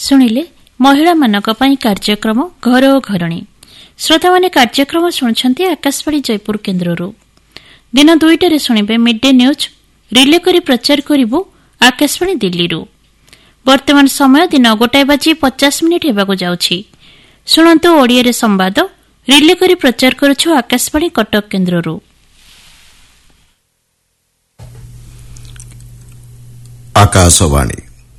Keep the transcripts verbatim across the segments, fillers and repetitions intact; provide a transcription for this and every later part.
ଶୁଣିଲେ ମହିଳାମାନଙ୍କ ପାଇଁ କାର୍ଯ୍ୟକ୍ରମ ଘର ଓ ଘରଣୀ। ଶ୍ରୋତାମାନେ କାର୍ଯ୍ୟକ୍ରମ ଶୁଣୁଛନ୍ତି ଆକାଶବାଣୀ ଜୟପୁର କେନ୍ଦ୍ରରୁ। ଦିନ ଦୁଇଟାରେ ଶୁଣିବେ ମିଡ୍ ଡେ ନ୍ୟୁଜ୍, ରିଲେ କରି ପ୍ରଚାର କରିବୁ ଆକାଶବାଣୀ ଦିଲ୍ଲୀରୁ। ବର୍ତ୍ତମାନ ସମୟ ଦିନ ଗୋଟାଏ ବାଜି ପଚାଶ ମିନିଟ୍ ହେବାକୁ ଯାଉଛି। ଶୁଣନ୍ତୁ ଓଡ଼ିଆରେ ସମ୍ବାଦ, ରିଲେ କରି ପ୍ରଚାର କରୁଛୁ ଆକାଶବାଣୀ କଟକ କେନ୍ଦ୍ରରୁ। ଆକାଶବାଣୀ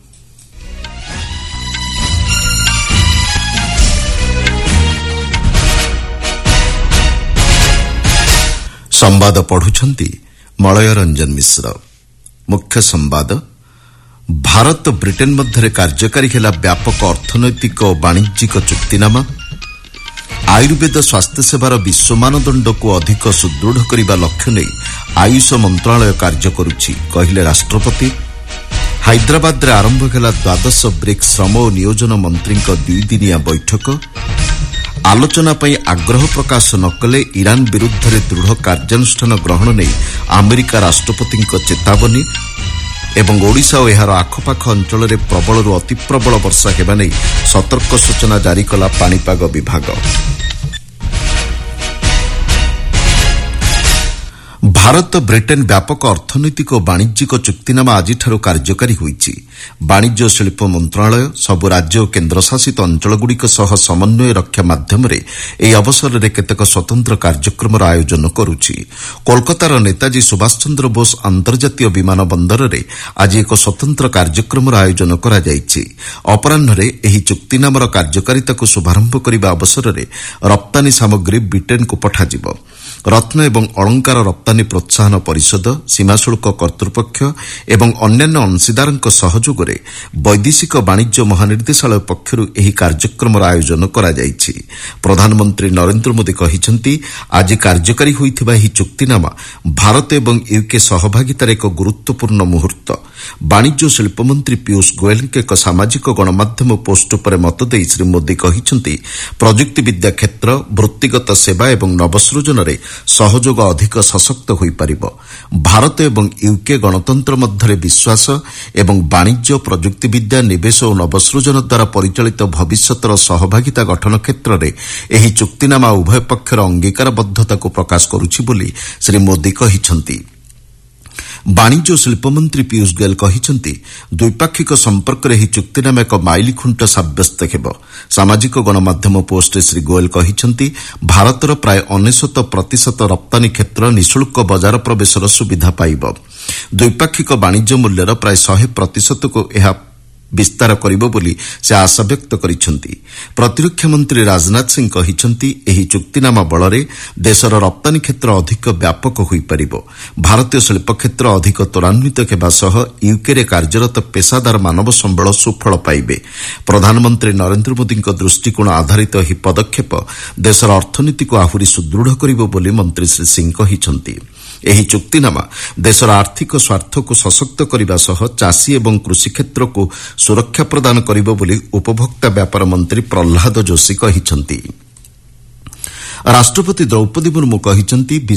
ସମ୍ବାଦ ପଢୁଛନ୍ତି ମଳୟ ରଞ୍ଜନ ମିଶ୍ର। ମୁଖ୍ୟ ସମ୍ବାଦ, ଭାରତ ବ୍ରିଟେନ୍ ମଧ୍ୟରେ କାର୍ଯ୍ୟକାରୀ ହେଲା ବ୍ୟାପକ ଅର୍ଥନୈତିକ ଓ ବାଣିଜ୍ୟିକ ଚୁକ୍ତିନାମା। ଆୟୁର୍ବେଦ ସ୍ୱାସ୍ଥ୍ୟସେବାର ବିଶ୍ୱ ମାନଦଣ୍ଡକୁ ଅଧିକ ସୁଦୃଢ଼ କରିବା ଲକ୍ଷ୍ୟ ନେଇ ଆୟୁଷ ମନ୍ତ୍ରଣାଳୟ କାର୍ଯ୍ୟ କରୁଛି, କହିଲେ ରାଷ୍ଟ୍ରପତି। ହାଇଦ୍ରାବାଦରେ ଆରମ୍ଭ ହେଲା ଦ୍ୱାଦଶ ବ୍ରିକ୍ସ ଶ୍ରମ ଓ ନିୟୋଜନ ମନ୍ତ୍ରୀଙ୍କ ଦୁଇଦିନିଆ ବୈଠକ। ଆଲୋଚନା ପାଇଁ ଆଗ୍ରହ ପ୍ରକାଶ ନ କଲେ ଇରାନ ବିରୁଦ୍ଧରେ ଦୃଢ଼ କାର୍ଯ୍ୟାନୁଷ୍ଠାନ ଗ୍ରହଣ ନେଇ ଆମେରିକା ରାଷ୍ଟ୍ରପତିଙ୍କ ଚେତାବନୀ। ଏବଂ ଓଡ଼ିଶା ଓ ଏହାର ଆଖପାଖ ଅଞ୍ଚଳରେ ପ୍ରବଳରୁ ଅତି ପ୍ରବଳ ବର୍ଷା ହେବା ନେଇ ସତର୍କ ସୂଚନା ଜାରି କଲା ପାଣିପାଗ ବିଭାଗ। ଭାରତ ବ୍ରିଟେନ୍ ବ୍ୟାପକ ଅର୍ଥନୈତିକ ଓ ବାଣିଜ୍ୟିକ ଚୁକ୍ତିନାମା ଆଜିଠାରୁ କାର୍ଯ୍ୟକାରୀ ହୋଇଛି। ବାଣିଜ୍ୟ ଓ ଶିଳ୍ପ ମନ୍ତ୍ରଣାଳୟ ସବୁ ରାଜ୍ୟ ଓ କେନ୍ଦ୍ରଶାସିତ ଅଞ୍ଚଳଗୁଡ଼ିକ ସହ ସମନ୍ୱୟ ରକ୍ଷା ମାଧ୍ୟମରେ ଏହି ଅବସରରେ କେତେକ ସ୍ୱତନ୍ତ୍ର କାର୍ଯ୍ୟକ୍ରମର ଆୟୋଜନ କରୁଛି। କୋଲକାତାର ନେତାଜୀ ସୁଭାଷ ଚନ୍ଦ୍ର ବୋଷ ଅନ୍ତର୍ଜାତୀୟ ବିମାନ ବନ୍ଦରରେ ଆଜି ଏକ ସ୍ୱତନ୍ତ୍ର କାର୍ଯ୍ୟକ୍ରମର ଆୟୋଜନ କରାଯାଇଛି। ଅପରାହ୍ନରେ ଏହି ଚୁକ୍ତିନାମାର କାର୍ଯ୍ୟକାରିତାକୁ ଶୁଭାରମ୍ଭ କରିବା ଅବସରରେ ରପ୍ତାନୀ ସାମଗ୍ରୀ ବ୍ରିଟେନ୍କୁ ପଠାଯିବ। ରତ୍ନ ଏବଂ ଅଳଙ୍କାର ରପ୍ତାନୀ ପ୍ରୋତ୍ସାହନ ପରିଷଦ, ସୀମାଶୁଳ୍କ କର୍ତ୍ତୃପକ୍ଷ ଏବଂ ଅନ୍ୟାନ୍ୟ ଅଂଶୀଦାରଙ୍କ ସହଯୋଗରେ ବୈଦେଶିକ ବାଣିଜ୍ୟ ମହାନିର୍ଦ୍ଦେଶାଳୟ ପକ୍ଷରୁ ଏହି କାର୍ଯ୍ୟକ୍ରମର ଆୟୋଜନ କରାଯାଇଛି। ପ୍ରଧାନମନ୍ତ୍ରୀ ନରେନ୍ଦ୍ର ମୋଦି କହିଛନ୍ତି, ଆଜି କାର୍ଯ୍ୟକାରୀ ହୋଇଥିବା ଏହି ଚୁକ୍ତିନାମା ଭାରତ ଏବଂ ୟୁକେ ସହଭାଗିତାର ଏକ ଗୁରୁତ୍ୱପୂର୍ଣ୍ଣ ମୁହୂର୍ତ୍ତ। ବାଣିଜ୍ୟ ଓ ଶିଳ୍ପମନ୍ତ୍ରୀ ପୀୟୂଷ ଗୋୟଲଙ୍କ ଏକ ସାମାଜିକ ଗଣମାଧ୍ୟମ ପୋଷ୍ଟ ଉପରେ ମତ ଦେଇ ଶ୍ରୀ ମୋଦି କହିଛନ୍ତି, ପ୍ରଯୁକ୍ତିବିଦ୍ୟା କ୍ଷେତ୍ର, ବୃତ୍ତିଗତ ସେବା ଏବଂ ନବସୃଜନରେ ସହଯୋଗ ଅଧିକ ସଶକ୍ତ ହୋଇପାରିବ। ଭାରତ ଏବଂ ୟୁକେ ଗଣତନ୍ତ୍ର ମଧ୍ୟରେ ବିଶ୍ୱାସ ଏବଂ ବାଣିଜ୍ୟ, ପ୍ରଯୁକ୍ତିବିଦ୍ୟା, ନିବେଶ ଓ ନବସୃଜନ ଦ୍ୱାରା ପରିଚାଳିତ ଭବିଷ୍ୟତର ସହଭାଗିତା ଗଠନ କ୍ଷେତ୍ରରେ ଏହି ଚୁକ୍ତିନାମା ଉଭୟ ପକ୍ଷର ଅଙ୍ଗୀକାରବଦ୍ଧତାକୁ ପ୍ରକାଶ କରୁଛି ବୋଲି ଶ୍ରୀ ମୋଦି କହିଛନ୍ତି। ବାଣିଜ୍ୟ ଓ ଶିଳ୍ପମନ୍ତ୍ରୀ ପୀୟୂଷ ଗୋୟଲ କହିଛନ୍ତି, ଦ୍ୱିପାକ୍ଷିକ ସମ୍ପର୍କରେ ଏହି ଚୁକ୍ତିନାମା ଏକ ମାଇଲଖୁଣ୍ଟ ସାବ୍ୟସ୍ତ ହେବ। ସାମାଜିକ ଗଣମାଧ୍ୟମ ପୋଷ୍ଟରେ ଶ୍ରୀ ଗୋୟଲ କହିଛନ୍ତି, ଭାରତର ପ୍ରାୟ ଅନେଶତ ପ୍ରତିଶତ ରପ୍ତାନୀ କ୍ଷେତ୍ର ନିଃଶୁଳ୍କ ବଜାର ପ୍ରବେଶର ସୁବିଧା ପାଇବ। ଦ୍ୱିପାକ୍ଷିକ ବାଣିଜ୍ୟ ମୂଲ୍ୟର ପ୍ରାୟ ଶହେ ପ୍ରତିଶତକୁ ଏହା ବିସ୍ତାର କରିବ ବୋଲି ସେ ଆଶାବ୍ୟକ୍ତ କରିଛନ୍ତି। ପ୍ରତିରକ୍ଷା ମନ୍ତ୍ରୀ ରାଜନାଥ ସିଂ କହିଛନ୍ତି, ଏହି ଚୁକ୍ତିନାମା ବଳରେ ଦେଶର ରପ୍ତାନୀ କ୍ଷେତ୍ର ଅଧିକ ବ୍ୟାପକ ହୋଇପାରିବ। ଭାରତୀୟ ଶିଳ୍ପ କ୍ଷେତ୍ର ଅଧିକ ତ୍ୱରାନ୍ୱିତ ହେବା ସହ ୟୁକେରେ କାର୍ଯ୍ୟରତ ପେସାଦାର ମାନବ ସମ୍ବଳ ସୁଫଳ ପାଇବେ। ପ୍ରଧାନମନ୍ତ୍ରୀ ନରେନ୍ଦ୍ର ମୋଦିଙ୍କ ଦୃଷ୍ଟିକୋଣ ଆଧାରିତ ଏହି ପଦକ୍ଷେପ ଦେଶର ଅର୍ଥନୀତିକୁ ଆହୁରି ସୁଦୃଢ଼ କରିବ ବୋଲି ମନ୍ତ୍ରୀ ଶ୍ରୀ ସିଂ କହିଛନ୍ତି। ଏହି ଚୁକ୍ତିନାମା ଦେଶର ଆର୍ଥିକ ସ୍ୱାର୍ଥକୁ ସଶକ୍ତ କରିବା ସହ ଚାଷୀ ଏବଂ କୃଷି କ୍ଷେତ୍ରକୁ ସୁରକ୍ଷା ପ୍ରଦାନ କରିବ ବୋଲି ଉପଭୋକ୍ତା ବ୍ୟାପାର ମନ୍ତ୍ରୀ ପ୍ରହ୍ଲାଦ ଯୋଶୀ କହିଛନ୍ତି। ରାଷ୍ଟ୍ରପତି ଦ୍ରୌପଦୀ ମୁର୍ମୁ କହିଛନ୍ତି,